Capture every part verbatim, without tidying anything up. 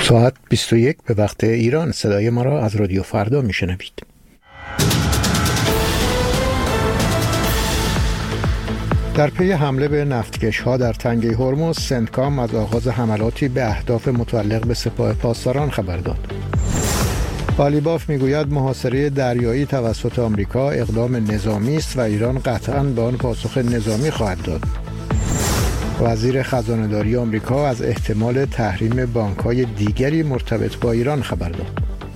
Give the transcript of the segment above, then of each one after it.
ساعت بیست و یک به وقت ایران. صدای ما را از رادیو فردا میشنوید. در پی حمله به نفتکش‌ها در تنگه هرمز، سنتکام از آغاز حملاتی به اهداف متعلق به سپاه پاسداران خبر داد. قالیباف میگوید محاصره دریایی توسط آمریکا اقدام نظامی است و ایران قطعاً به آن پاسخ نظامی خواهد داد. وزیر خزانه‌داری آمریکا از احتمال تحریم بانک‌های دیگری مرتبط با ایران خبر داد.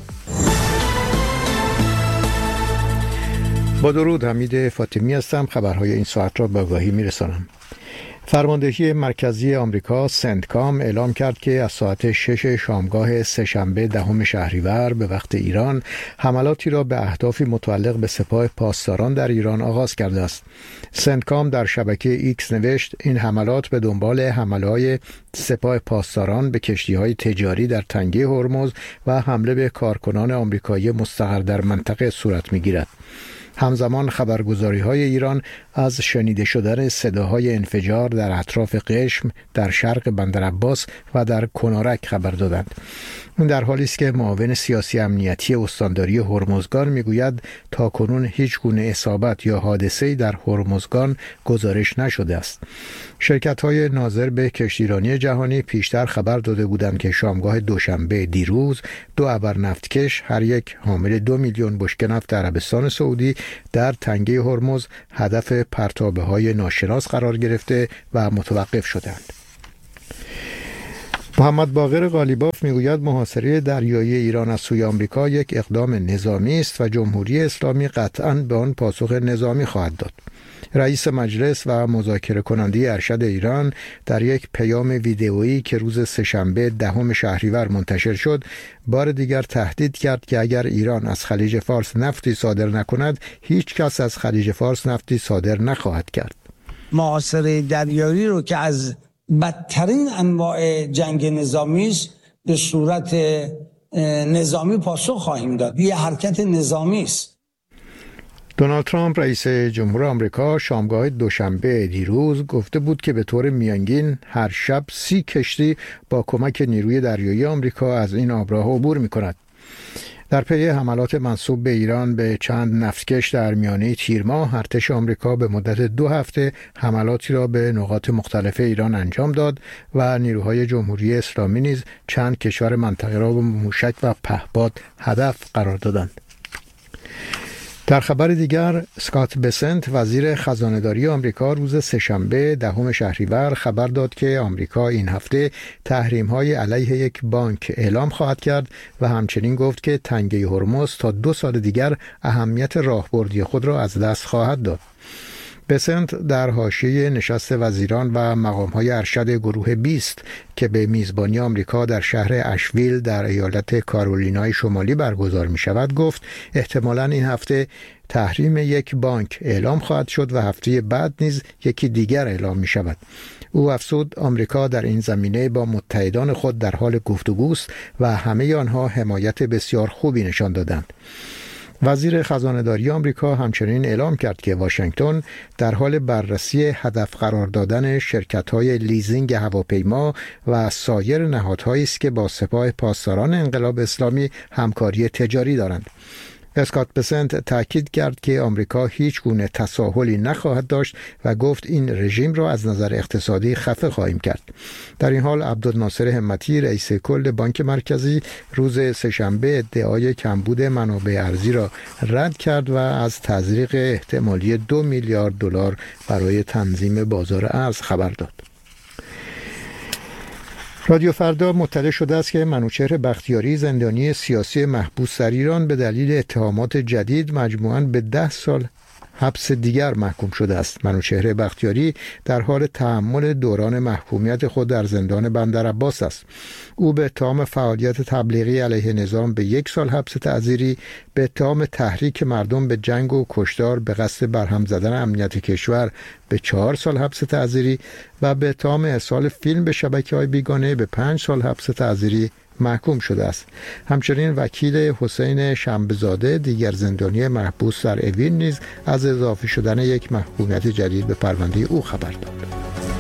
با درود، حمید فاطمی هستم. خبرهای این ساعت را به آگاهی می‌رسانم. فرماندهی مرکزی آمریکا سنتکام اعلام کرد که از ساعت شش شامگاه سه‌شنبه دهم شهریور به وقت ایران حملاتی را به اهدافی متعلق به سپاه پاسداران در ایران آغاز کرده است. سنتکام در شبکه ایکس نوشت این حملات به دنبال حمله‌های سپاه پاسداران به کشتی‌های تجاری در تنگه هرمز و حمله به کارکنان آمریکایی مستقر در منطقه صورت می‌گیرد. همزمان خبرگزاری‌های ایران از شنیده شدن صداهای انفجار در اطراف قشم، در شرق بندرعباس و در کنارک خبر دادند. این در حالی است که معاون سیاسی امنیتی استانداری هرمزگان میگوید تاکنون هیچ گونه اصابت یا حادثه‌ای در هرمزگان گزارش نشده است. شرکت‌های ناظر به کشتیرانی جهانی پیشتر خبر داده بودند که شامگاه دوشنبه دیروز دو ابر نفتکش هر یک حامل دو میلیون بشکه نفت عربستان سعودی در تنگه هرمز هدف پرتابه‌های ناشناس قرار گرفته و متوقف شدند. محمد باقر قالیباف میگوید محاصره دریایی ایران از سوی آمریکا یک اقدام نظامی است و جمهوری اسلامی قطعاً به آن پاسخ نظامی خواهد داد. رئیس مجلس و مذاکره کننده ارشد ایران در یک پیام ویدئویی که روز سه‌شنبه دهم شهریور منتشر شد، بار دیگر تهدید کرد که اگر ایران از خلیج فارس نفتی صادر نکند، هیچ کس از خلیج فارس نفتی صادر نخواهد کرد. محاصره دریایی رو که از بدترین انواع جنگ نظامی است به صورت نظامی پاسخ خواهیم داد. یه حرکت نظامی است. دونالد ترامپ رئیس جمهور آمریکا شامگاه دوشنبه دیروز گفته بود که به طور میانگین هر شب سی کشتی با کمک نیروی دریایی آمریکا از این آبراه عبور می‌کند. در پی حملات منسوب به ایران به چند نفتکش در میانه تیر ماه، ارتش آمریکا به مدت دو هفته حملاتی را به نقاط مختلف ایران انجام داد و نیروهای جمهوری اسلامی نیز چند کشور منطقه را با موشک و پهپاد هدف قرار دادند. در خبر دیگر، اسکات بسنت وزیر خزانه‌داری آمریکا روز سه‌شنبه دهم شهریور خبر داد که آمریکا این هفته تحریم‌های علیه یک بانک اعلام خواهد کرد و همچنین گفت که تنگه هرمز تا دو سال دیگر اهمیت راهبردی خود را از دست خواهد داد. بسنت در حاشیه نشست وزیران و مقام‌های ارشد گروه بیست که به میزبانی آمریکا در شهر اشویل در ایالت کارولینای شمالی برگزار می‌شود گفت احتمالاً این هفته تحریم یک بانک اعلام خواهد شد و هفته بعد نیز یکی دیگر اعلام می‌شود. او افزود آمریکا در این زمینه با متحدان خود در حال گفتگوست و همه آنها حمایت بسیار خوبی نشان دادند. وزیر خزانه‌داری آمریکا همچنین اعلام کرد که واشنگتن در حال بررسی هدف قرار دادن شرکت‌های لیزینگ هواپیما و سایر نهادهایی است که با سپاه پاسداران انقلاب اسلامی همکاری تجاری دارند. اسکات بسنت تاکید کرد که آمریکا هیچ گونه تساهلی نخواهد داشت و گفت این رژیم را از نظر اقتصادی خفه خواهیم کرد. در این حال عبدالناصر همتی رئیس کل بانک مرکزی روز سه‌شنبه ادعای کمبود منابع ارزی را رد کرد و از تزریق احتمالی دو میلیارد دلار برای تنظیم بازار ارز خبر داد. رادیو فردا مطلع شده است که منوچهر بختیاری زندانی سیاسی محبوس در ایران به دلیل اتهامات جدید مجموعاً به ده سال حبس دیگر محکوم شده است. منوچهر بختیاری در حال تحمل دوران محکومیت خود در زندان بندرعباس است. او به اتهام فعالیت تبلیغی علیه نظام به یک سال حبس تعزیری، به اتهام تحریک مردم به جنگ و کشتار به قصد برهم زدن امنیت کشور به چهار سال حبس تعزیری و به اتهام ارسال فیلم به شبکه‌های بیگانه به پنج سال حبس تعزیری محکوم شده است. همچنین وکیل حسین شنبه‌زاده دیگر زندانی محبوس در اوین نیز از اضافه شدن یک محکومیت جدید به پرونده او خبر داد.